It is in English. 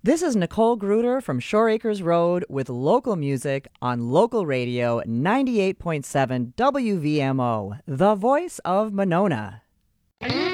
This is Nicole Gruder from Shore Acres Road with local music on local radio 98.7 WVMO, the voice of Monona.